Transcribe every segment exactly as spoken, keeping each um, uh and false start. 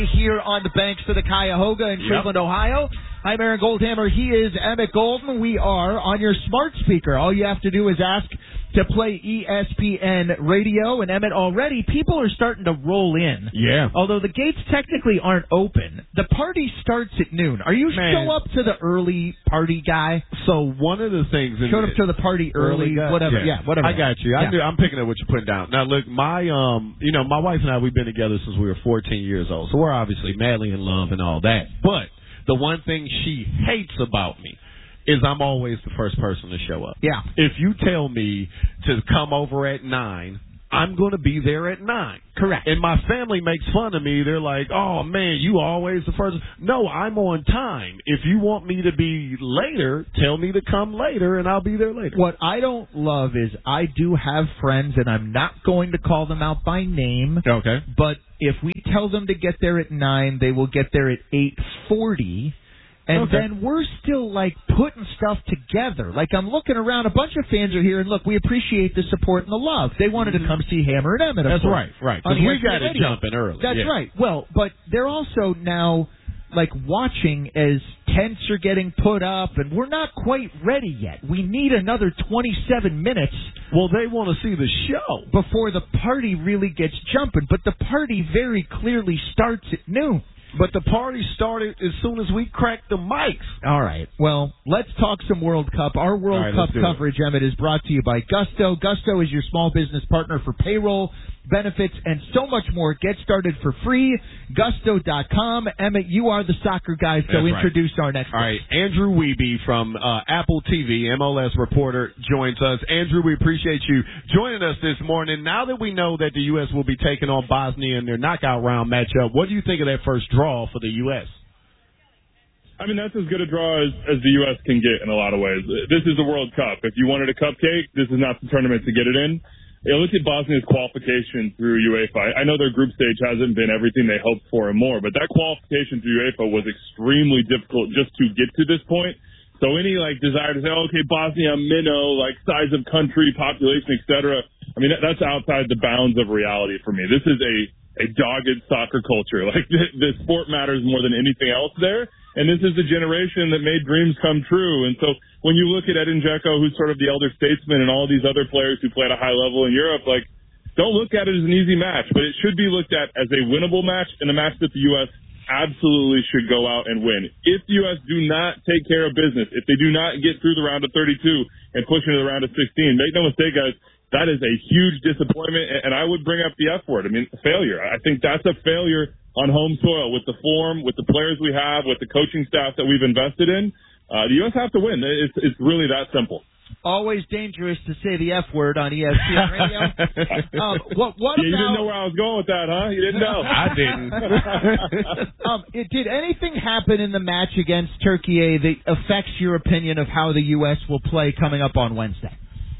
Here on the banks of the Cuyahoga in Cleveland, yep. Ohio. I'm Aaron Goldhammer. He is Emmett Golden. We are on your smart speaker. All you have to do is ask to play E S P N radio. And, Emmett, already people are starting to roll in. Yeah. Although the gates technically aren't open. The party starts at noon. Are you Man. still up to the early party guy? So one of the things... Showed up to the party early, early whatever. Yeah. yeah, whatever. I got you. I yeah. do, I'm picking up what you're putting down. Now, look, my, um, you know, my wife and I, we've been together since we were fourteen years old. So we're obviously madly in love and all that. But the one thing she hates about me is I'm always the first person to show up. Yeah. If you tell me to come over at nine, I'm going to be there at nine. Correct. And my family makes fun of me. They're like, oh, man, you always the first. No, I'm on time. If you want me to be later, tell me to come later, and I'll be there later. What I don't love is I do have friends, and I'm not going to call them out by name. Okay. But if we tell them to get there at nine, they will get there at eight forty. And okay. then we're still, like, putting stuff together. Like, I'm looking around. A bunch of fans are here, and, look, we appreciate the support and the love. They wanted to come see Hammer and Emmett. That's right, right. Because we got to jump in early. That's yeah. right. Well, but they're also now, like, watching as tents are getting put up, and we're not quite ready yet. We need another twenty-seven minutes. Well, they want to see the show. Before the party really gets jumping. But the party very clearly starts at noon. But the party started as soon as we cracked the mics. All right. Well, let's talk some World Cup. Our World right, Cup coverage, it. Emmett, is brought to you by Gusto. Gusto is your small business partner for payroll, benefits, and so much more. Get started for free. Gusto dot com. Emmett, you are the soccer guy, so That's introduce right. our next All right. Andrew Wiebe from uh, Apple T V, M L S reporter, joins us. Andrew, we appreciate you joining us this morning. Now that we know that the U S will be taking on Bosnia in their knockout round matchup, what do you think of that first draw for the U S? I mean, that's as good a draw as, as the U S can get in a lot of ways. This is the World Cup. If you wanted a cupcake, this is not the tournament to get it in. Yeah, look at Bosnia's qualification through UEFA. I know their group stage hasn't been everything they hoped for and more, but that qualification through UEFA was extremely difficult just to get to this point. So any, like, desire to say, oh, okay, Bosnia, minnow, like, size of country, population, et cetera, I mean, that, that's outside the bounds of reality for me. This is a, a dogged soccer culture. Like, the, the sport matters more than anything else there. And this is the generation that made dreams come true. And so when you look at Edin Dzeko, who's sort of the elder statesman, and all these other players who play at a high level in Europe, like, don't look at it as an easy match, but it should be looked at as a winnable match and a match that the U S absolutely should go out and win. If the U S do not take care of business, if they do not get through the round of thirty-two and push into the round of sixteen, make no mistake, guys, that is a huge disappointment, and I would bring up the F word. I mean, failure. I think that's a failure on home soil with the form, with the players we have, with the coaching staff that we've invested in. Uh, the U S have to win. It's, it's really that simple. Always dangerous to say the F word on E S P N radio. um, what, what yeah, you about... didn't know where I was going with that, huh? You didn't know. I didn't. um, it, did anything happen in the match against Turkey that affects your opinion of how the U S will play coming up on Wednesday?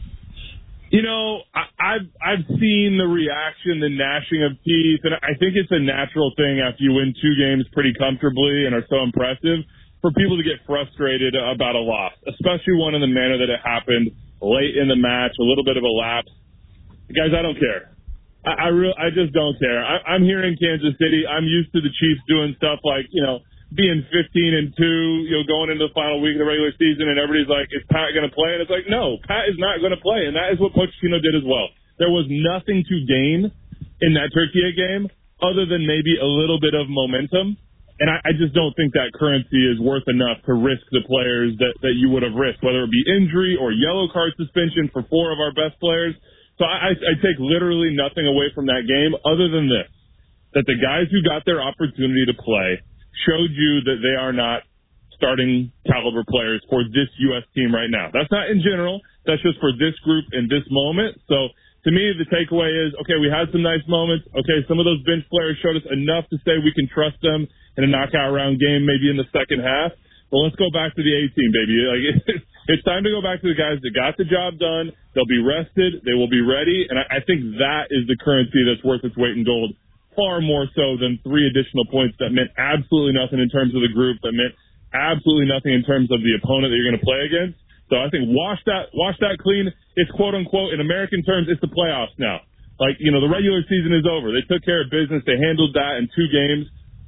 You know, I, I've I've seen the reaction, the gnashing of teeth, and I think it's a natural thing after you win two games pretty comfortably and are so impressive for people to get frustrated about a loss, especially one in the manner that it happened late in the match, a little bit of a lapse. Guys, I don't care. I I, real, I just don't care. I, I'm here in Kansas City. I'm used to the Chiefs doing stuff like, you know, being fifteen and two, you know, going into the final week of the regular season, and everybody's like, is Pat going to play? And it's like, no, Pat is not going to play, and that is what Pochettino did as well. There was nothing to gain in that Turkey game other than maybe a little bit of momentum, and I, I just don't think that currency is worth enough to risk the players that, that you would have risked, whether it be injury or yellow card suspension for four of our best players. So I, I take literally nothing away from that game other than this, that the guys who got their opportunity to play showed you that they are not starting caliber players for this U S team right now. That's not in general. That's just for this group in this moment. So to me, the takeaway is, okay, we had some nice moments. Okay, some of those bench players showed us enough to say we can trust them in a knockout round game, maybe in the second half. But let's go back to the A-team, baby. Like, it's time to go back to the guys that got the job done. They'll be rested. They will be ready. And I, I think that is the currency that's worth its weight in gold, far more so than three additional points that meant absolutely nothing in terms of the group, that meant absolutely nothing in terms of the opponent that you're going to play against. So I think wash that wash that clean. It's quote-unquote, in American terms, it's the playoffs now. Like, you know, the regular season is over. They took care of business. They handled that in two games.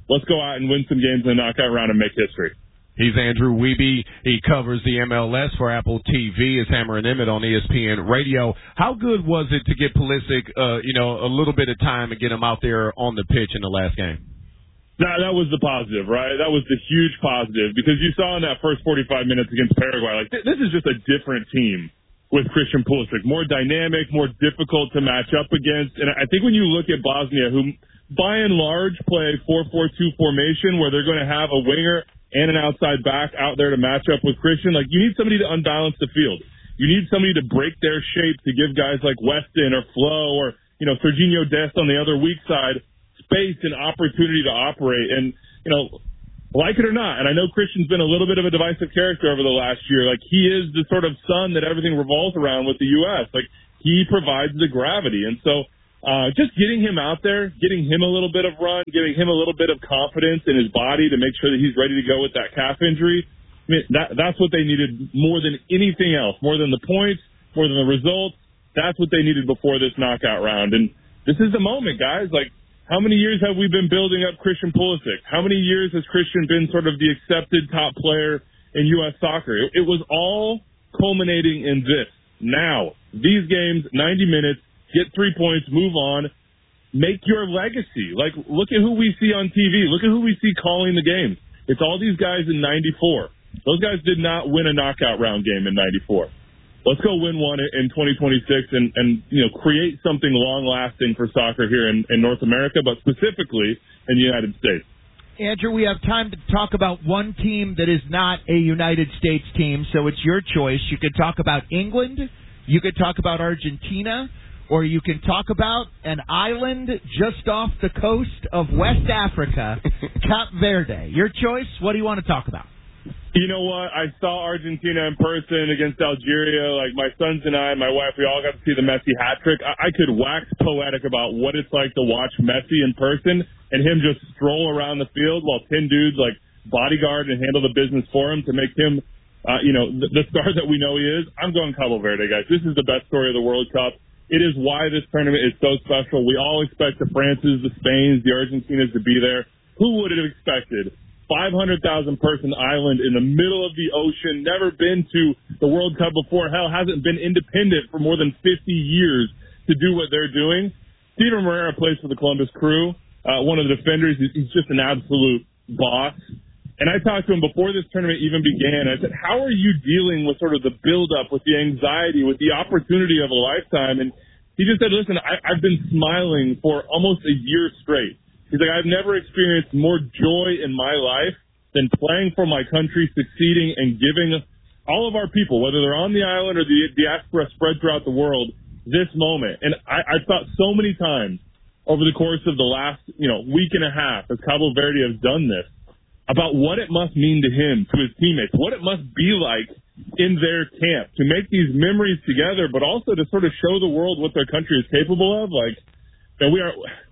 let's go out and win some games in the knockout round and make history. He's Andrew Wiebe. He covers the M L S for Apple T V. It's Hammer and Emmett on E S P N Radio. How good was it to get Pulisic, uh, you know, a little bit of time and get him out there on the pitch in the last game? That, that was the positive, right? That was the huge positive, because you saw in that first forty-five minutes against Paraguay, like, th- this is just a different team with Christian Pulisic. More dynamic, more difficult to match up against. And I think when you look at Bosnia, who by and large play four four two formation, where they're going to have a winger and an outside back out there to match up with Christian, like, you need somebody to unbalance the field. You need somebody to break their shape, to give guys like Weston or Flo or, you know, Serginho Dest on the other weak side space and opportunity to operate. And, you know, like it or not, and I know Christian's been a little bit of a divisive character over the last year, like, he is the sort of sun that everything revolves around with the U S. Like, he provides the gravity. And so, Uh, just getting him out there, getting him a little bit of run, giving him a little bit of confidence in his body to make sure that he's ready to go with that calf injury. I mean, that, that's what they needed more than anything else, more than the points, more than the results. That's what they needed before this knockout round. And this is the moment, guys. Like, how many years have we been building up Christian Pulisic? How many years has Christian been sort of the accepted top player in U S soccer? It, it was all culminating in this. Now, these games, ninety minutes, get three points, move on, make your legacy. Like, look at who we see on T V. Look at who we see calling the game. It's all these guys in ninety-four. Those guys did not win a knockout round game in ninety-four. Let's go win one in twenty twenty-six and, and you know, create something long-lasting for soccer here in, in North America, but specifically in the United States. Andrew, we have time to talk about one team that is not a United States team, so it's your choice. You could talk about England. You could talk about Argentina. Or you can talk about an island just off the coast of West Africa, Cape Verde. Your choice. What do you want to talk about? You know what? I saw Argentina in person against Algeria. Like, my sons and I, my wife, we all got to see the Messi hat trick. I, I could wax poetic about what it's like to watch Messi in person and him just stroll around the field while ten dudes, like, bodyguard and handle the business for him to make him, uh, you know, the, the star that we know he is. I'm going Cabo Verde, guys. This is the best story of the World Cup. It is why this tournament is so special. We all expect the Frances, the Spains, the Argentinas to be there. Who would have expected five hundred thousand person island in the middle of the ocean, never been to the World Cup before, hell, hasn't been independent for more than fifty years to do what they're doing? Steven Moreira plays for the Columbus Crew, uh, one of the defenders. He's just an absolute boss. And I talked to him before this tournament even began. I said, how are you dealing with sort of the build-up, with the anxiety, with the opportunity of a lifetime? And he just said, listen, I, I've been smiling for almost a year straight. He's like, I've never experienced more joy in my life than playing for my country, succeeding, and giving all of our people, whether they're on the island or the diaspora spread throughout the world, this moment. And I, I've thought so many times over the course of the last, you know, week and a half as Cabo Verde has done this, about what it must mean to him, to his teammates, what it must be like in their camp to make these memories together, but also to sort of show the world what their country is capable of. Like, that we are,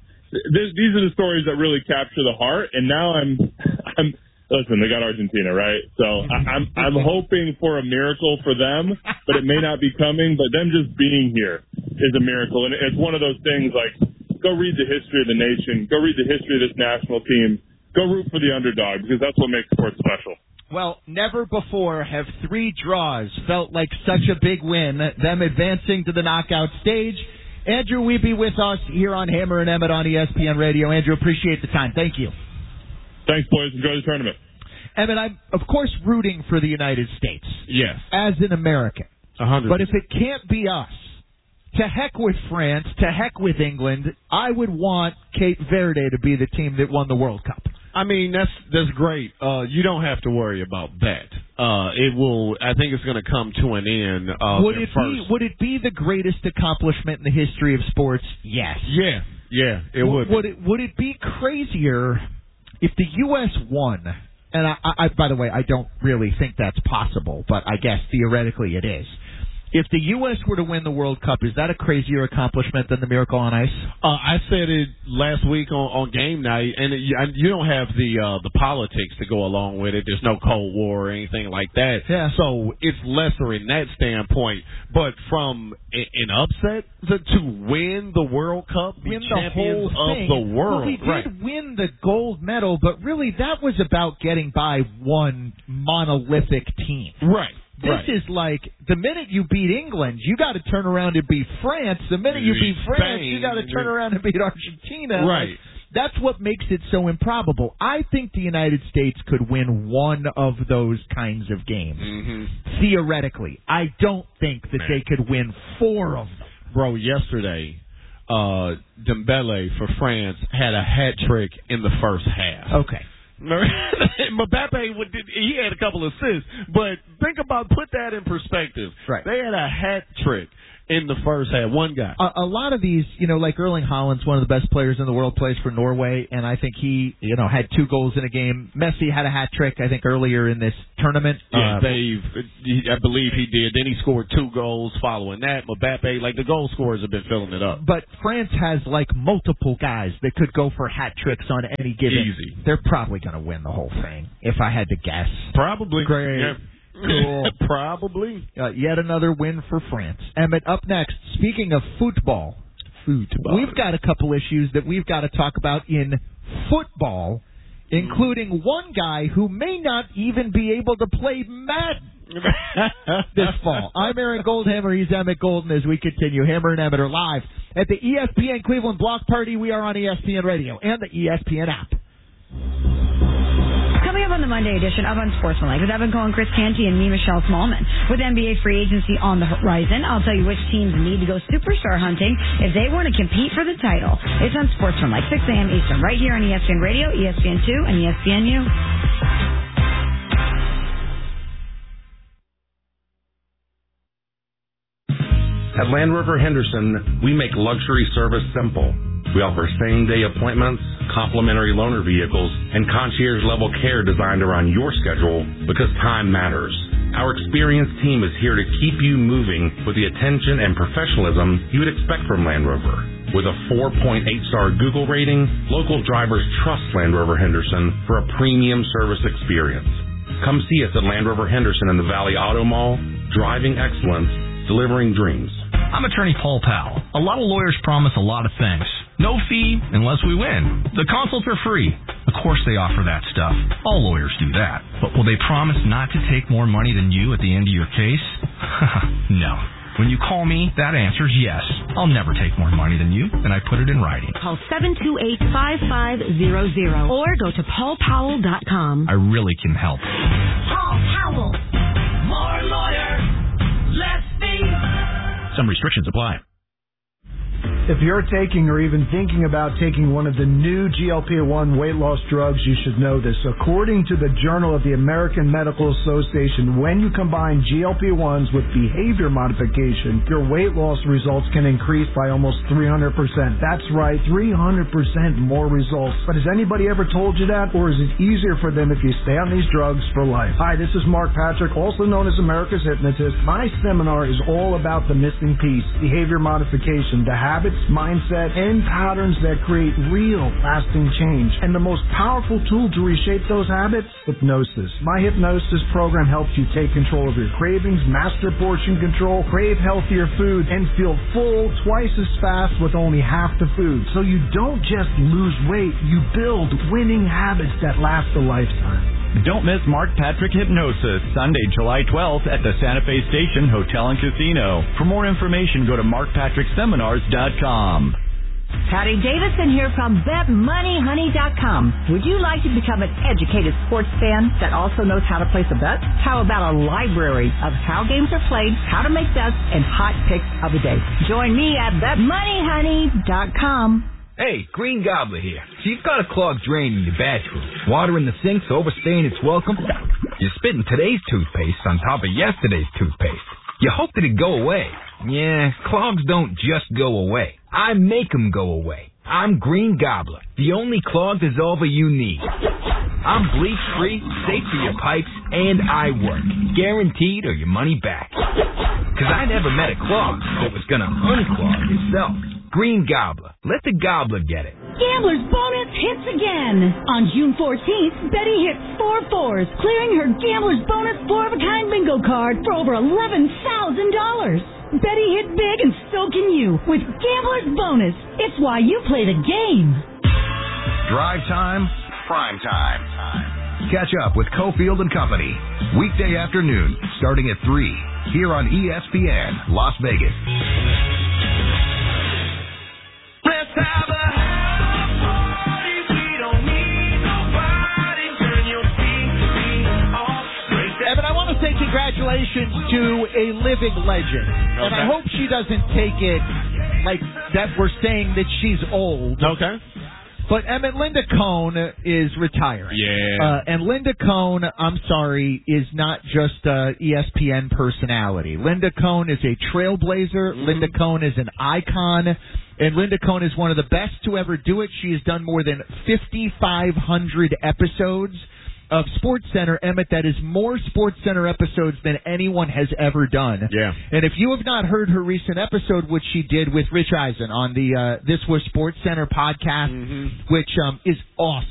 th- these are the stories that really capture the heart. And now I'm, I'm, listen, they got Argentina, right? So I, I'm, I'm hoping for a miracle for them, but it may not be coming. But them just being here is a miracle, and it's one of those things. Like, go read the history of the nation, go read the history of this national team. Go root for the underdog, because that's what makes sports special. Well, never before have three draws felt like such a big win, them advancing to the knockout stage. Andrew Wiebe with us here on Hammer and Emmett on E S P N Radio. Andrew, appreciate the time. Thank you. Thanks, boys. Enjoy the tournament. Emmett, I'm, of course, rooting for the United States. Yes. As an American. A hundred. But if it can't be us, to heck with France, to heck with England, I would want Cape Verde to be the team that won the World Cup. I mean, that's that's great. Uh, you don't have to worry about that. Uh, it will. I think it's going to come to an end. Uh, would it first. be? Would it be the greatest accomplishment in the history of sports? Yes. Yeah. Yeah. It would. Would it? Would it be crazier if the U S won? And I, I, by the way, I don't really think that's possible, but I guess theoretically it is. If the U S were to win the World Cup, is that a crazier accomplishment than the Miracle on Ice? Uh, I said it last week on, on game night, and it, you don't have the uh, the politics to go along with it. There's no Cold War or anything like that. Yeah. So it's lesser in that standpoint. But from an upset to, to win the World Cup, win the champions the whole of thing. the world. Well, we did right. win the gold medal, but really that was about getting by one monolithic team. Right. This right. is like the minute you beat England, you got to turn around and beat France. The minute you beat France, Spain, you got to turn around and beat Argentina. Right. Like, that's what makes it so improbable. I think the United States could win one of those kinds of games. Mm-hmm. Theoretically. I don't think that Man. they could win four of them. Bro, yesterday, uh, Dembele for France had a hat trick in the first half. Okay. Mbappe, he had a couple of assists, but think about, put that in perspective. Right. They had a hat trick in the first half, one guy. A, a lot of these, you know, like Erling Haaland's one of the best players in the world, plays for Norway, and I think he, you know, had two goals in a game. Messi had a hat trick, I think, earlier in this tournament. Yeah, uh, they, I believe he did. Then he scored two goals following that. Mbappe, like the goal scorers have been filling it up. But France has like multiple guys that could go for hat tricks on any given. Easy. They're probably going to win the whole thing, if I had to guess. Probably. Great. Yeah. Cool. Probably. Uh, yet another win for France. Emmett, up next, speaking of football, football, we've got a couple issues that we've got to talk about in football, including one guy who may not even be able to play Madden this fall. I'm Aaron Goldhammer. He's Emmett Golden as we continue. Hammer and Emmett are live at the E S P N Cleveland Block Party. We are on E S P N Radio and the E S P N app. Coming up on the Monday edition of Unsportsmanlike with Evan Cohen, Chris Canty, and me, Michelle Smallman. With N B A free agency on the horizon, I'll tell you which teams need to go superstar hunting if they want to compete for the title. It's Unsportsmanlike, six a.m. Eastern, right here on E S P N Radio, E S P N two, and E S P N U. At Land Rover Henderson, we make luxury service simple. We offer same-day appointments, complimentary loaner vehicles, and concierge-level care designed around your schedule because time matters. Our experienced team is here to keep you moving with the attention and professionalism you would expect from Land Rover. With a four point eight star Google rating, local drivers trust Land Rover Henderson for a premium service experience. Come see us at Land Rover Henderson in the Valley Auto Mall, driving excellence, delivering dreams. I'm attorney Paul Powell. A lot of lawyers promise a lot of things. No fee unless we win. The consults are free. Of course they offer that stuff. All lawyers do that. But will they promise not to take more money than you at the end of your case? No. When you call me, that answer's yes. I'll never take more money than you, and I put it in writing. Call seven two eight, five five zero zero or go to paul powell dot com. I really can help. Paul Powell. More lawyer, less fee. Some restrictions apply. If you're taking or even thinking about taking one of the new G L P one weight loss drugs, you should know this. According to the Journal of the American Medical Association, when you combine G L P ones with behavior modification, your weight loss results can increase by almost three hundred percent. That's right, three hundred percent more results. But has anybody ever told you that? Or is it easier for them if you stay on these drugs for life? Hi, this is Mark Patrick, also known as America's Hypnotist. My seminar is all about the missing piece, behavior modification, the habits, mindset, and patterns that create real lasting change. And the most powerful tool to reshape those habits? Hypnosis. My hypnosis program helps you take control of your cravings, master portion control, crave healthier food, and feel full twice as fast with only half the food. So you don't just lose weight, you build winning habits that last a lifetime. Don't miss Mark Patrick Hypnosis, Sunday, July twelfth at the Santa Fe Station Hotel and Casino. For more information, go to mark patrick seminars dot com. Patty Davison here from bet money honey dot com. Would you like to become an educated sports fan that also knows how to place a bet? How about a library of how games are played, how to make bets, and hot picks of the day? Join me at bet money honey dot com. Hey, Green Gobbler here. So you've got a clogged drain in your bathroom. Water in the sink's overstaying its welcome. You're spitting today's toothpaste on top of yesterday's toothpaste. You hoped it'd go away. Yeah, clogs don't just go away. I make them go away. I'm Green Gobbler, the only clog dissolver you need. I'm bleach-free, safe for your pipes, and I work. Guaranteed or your money back. Because I never met a clog that was going to unclog itself. Green Gobbler. Let the gobbler get it. Gambler's Bonus hits again. On June fourteenth, Betty hit four fours, clearing her Gambler's Bonus four-of-a-kind bingo card for over eleven thousand dollars. Betty hit big and so can you with Gambler's Bonus. It's why you play the game. Drive time, prime time. Catch up with Cofield and Company. Weekday afternoon, starting at three, here on E S P N, Las Vegas. Let's have a party. We don't need nobody. Turn your T V off. Evan, I want to say congratulations to a living legend. Okay. And I hope she doesn't take it like that we're saying that she's old. Okay. But, Emmett, Linda Cohn is retiring. Yeah. Uh, and Linda Cohn, I'm sorry, is not just an E S P N personality. Linda Cohn is a trailblazer. Mm-hmm. Linda Cohn is an icon. And Linda Cohn is one of the best to ever do it. She has done more than fifty-five hundred episodes of SportsCenter, Emmett. That is more SportsCenter episodes than anyone has ever done. Yeah. And if you have not heard her recent episode, which she did with Rich Eisen on the uh, This Was SportsCenter podcast, mm-hmm. which um, is awesome.